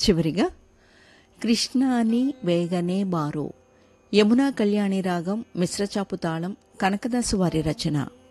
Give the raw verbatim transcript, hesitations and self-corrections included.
చివరిగా కృష్ణాని వేగనే బారో, యమునా కళ్యాణి రాగం, మిశ్రచాపు తాళం, కనకదాసు వారి రచన.